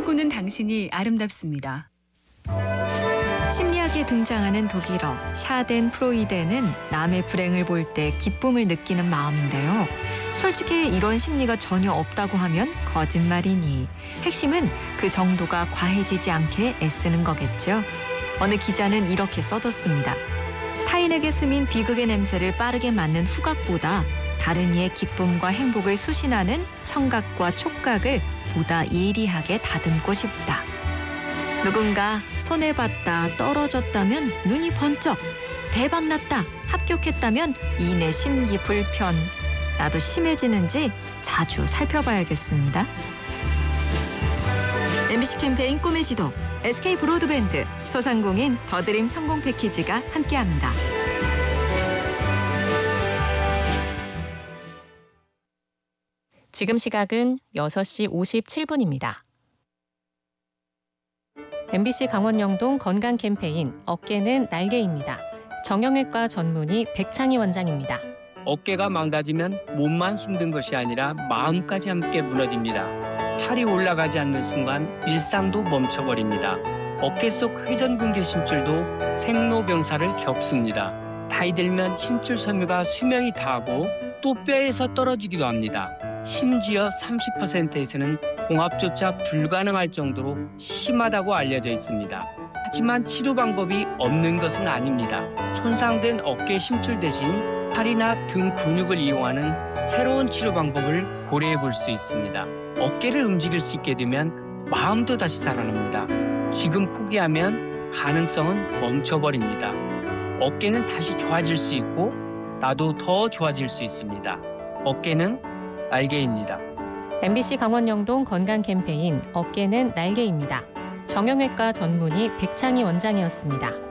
꿈꾸는 당신이 아름답습니다. 심리학에 등장하는 독일어 샤덴 프로이데는 남의 불행을 볼 때 기쁨을 느끼는 마음인데요. 솔직히 이런 심리가 전혀 없다고 하면 거짓말이니 핵심은 그 정도가 과해지지 않게 애쓰는 거겠죠. 어느 기자는 이렇게 써뒀습니다. 타인에게 스민 비극의 냄새를 빠르게 맡는 후각보다 다른 이의 기쁨과 행복을 수신하는 청각과 촉각을 보다 예리하게 다듬고 싶다. 누군가 손해봤다, 떨어졌다면 눈이 번쩍, 대박났다, 합격했다면 이내 심기 불편. 나도 심해지는지 자주 살펴봐야겠습니다. MBC 캠페인 꿈의 지도, SK 브로드밴드, 소상공인 더드림 성공 패키지가 함께합니다. 지금 시각은 6시 57분입니다. MBC 강원영동 건강 캠페인 어깨는 날개입니다. 정형외과 전문의 백창희 원장입니다. 어깨가 망가지면 몸만 힘든 것이 아니라 마음까지 함께 무너집니다. 팔이 올라가지 않는 순간 일상도 멈춰버립니다. 어깨 속 회전근개 심줄도 생로병사를 겪습니다. 나이 들면 심줄 섬유가 수명이 다하고 또 뼈에서 떨어지기도 합니다. 심지어 30%에서는 봉합조차 불가능할 정도로 심하다고 알려져 있습니다. 하지만 치료 방법이 없는 것은 아닙니다. 손상된 어깨 심줄 대신 팔이나 등 근육을 이용하는 새로운 치료 방법을 고려해 볼 수 있습니다. 어깨를 움직일 수 있게 되면 마음도 다시 살아납니다. 지금 포기하면 가능성은 멈춰버립니다. 어깨는 다시 좋아질 수 있고 나도 더 좋아질 수 있습니다. 어깨는 날개입니다. MBC 강원영동 건강 캠페인 어깨는 날개입니다. 정형외과 전문의 백창희 원장이었습니다.